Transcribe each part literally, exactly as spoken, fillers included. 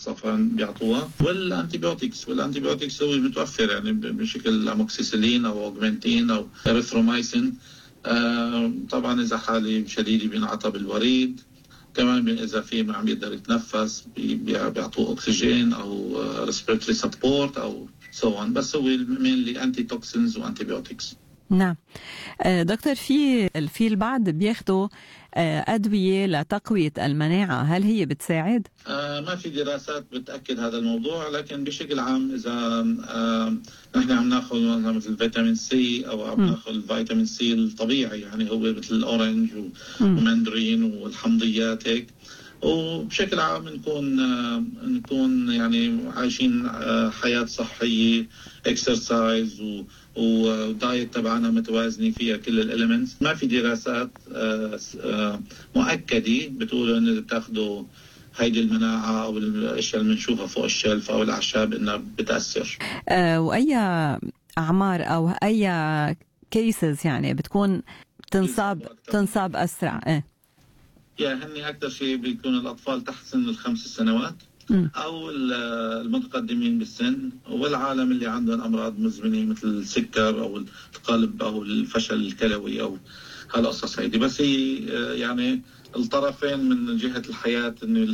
صفا بيعطوها. والانتيبيوتكس والانتيبيوتكس هو متوفر يعني بشكل اموكسيسيلين او اوغمنتين او اريثرومايسين. آه طبعا اذا حاله شديده بينعطى بالوريد. كمان اذا في ما عم يقدر يتنفس بيعطوه اكسجين او ريسبيرتوري سبورت او سو on. بس هو مينلي انتي توكسينز وانتيبيوتكس. نعم دكتور، في في البعض بياخدوا أدوية لتقوية المناعة، هل هي بتساعد؟ آه ما في دراسات بتأكد هذا الموضوع، لكن بشكل عام إذا آه نحن عم ناخذ مثل فيتامين سي أو عم ناخذ الفيتامين سي الطبيعي، يعني هو مثل الأورنج وماندرين والحمضيات هيك، وبشكل عام نكون آه نكون يعني عايشين آه حياة صحية، اكسرسايز و ودايت تبعنا متوازنة فيها كل الاليمنتس. ما في دراسات آآ آآ مؤكدة بتقول إن بتاخدوا هيدي المناعة أو الأشياء اللي بنشوفها فوق الشلف أو الأعشاب إنها بتأثر. أه وأي أعمار أو أي كيسز يعني بتكون تنصاب تنصاب أسرع؟ إيه يا هني أكثر شيء بيكون الأطفال تحت سن الخمس سنوات أو المتقدمين بالسن، والعالم اللي عندهم أمراض مزمنة مثل السكر أو القلب أو الفشل الكلوي أو هالقصص هيدي. بس هي يعني الطرفين من جهة الحياة إنه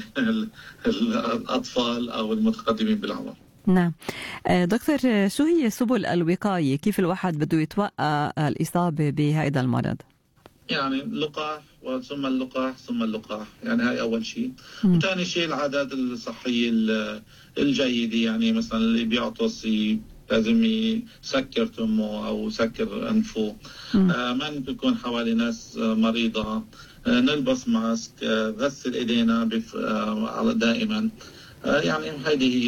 الأطفال أو المتقدمين بالعمر. نعم دكتور، شو هي سبل الوقاية؟ كيف الواحد بده يتوقع الإصابة بهذا المرض؟ يعني اللقاح ثم اللقاح ثم اللقاح، يعني هاي أول شيء. وثاني شيء العادات الصحية الجيدة، يعني مثلا اللي بيعطس لازم يسكر تمه أو يسكر أنفه، آه ما نكون حوالي ناس مريضة، آه نلبس ماسك، آه غسل إيدينا آه دائما. آه يعني هذه هي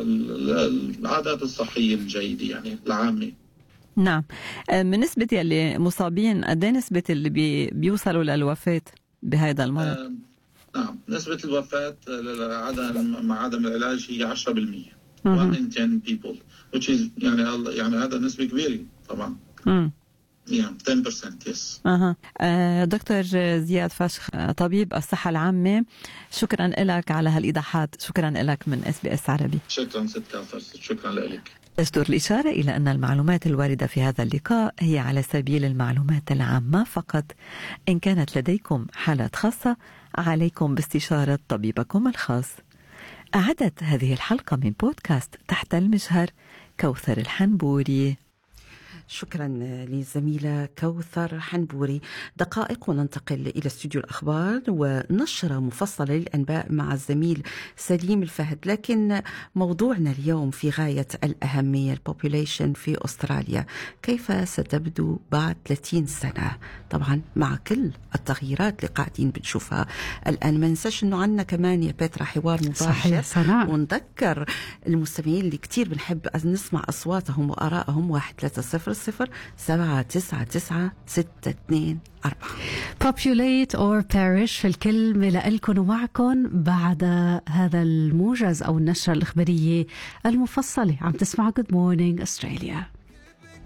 العادات الصحية الجيدة يعني العامة. نعم. بالنسبة يلي مصابين قد ايه نسبة اللي بي بيوصلوا للوفاة بهذا المرض؟ آه نعم، نسبة الوفاة عدم مع عدم العلاج هي عشرة بالمئة. one in ten people which is يعني يعني هذا نسبة كبيرة طبعا. امم yeah ten percent yes. اها آه دكتور زياد فشخ، طبيب الصحة العامة، شكرا لك على هالإيضاحات، شكرا لك من اس بي اس عربي. شكرا ست كافر، شكرا لك. تجدر الإشارة إلى أن المعلومات الواردة في هذا اللقاء هي على سبيل المعلومات العامة فقط. إن كانت لديكم حالات خاصة عليكم باستشارة طبيبكم الخاص. أعدت هذه الحلقة من بودكاست تحت المجهر كوثر الحنبوري. شكرا للزميلة كوثر حنبوري. دقائق وننتقل إلى استوديو الأخبار ونشرة مفصلة للأنباء مع الزميل سليم الفهد. لكن موضوعنا اليوم في غاية الأهمية، البوبوليشن في أستراليا كيف ستبدو بعد ثلاثين سنة، طبعا مع كل التغييرات اللي قاعدين بنشوفها الآن. ما ننساش أنه عنا كمان يا بيترا حوار مباشر، ونذكر المستمعين اللي كتير بنحب نسمع أصواتهم وآرائهم واحد ثلاثة صفر صفر سبعة تسعة تسعة ستة اثنين أربعة. Populate or perish، الكلمة لألكن ومعكن بعد هذا الموجز أو النشرة الإخبارية المفصلة. عم تسمع Good Morning Australia.